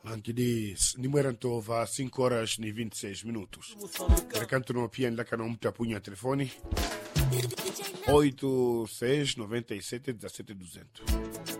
Anche di Nimerantova 5 horas e 26 minutos. Recanto no pia lá canal muita punha telefone 86 97 17 200.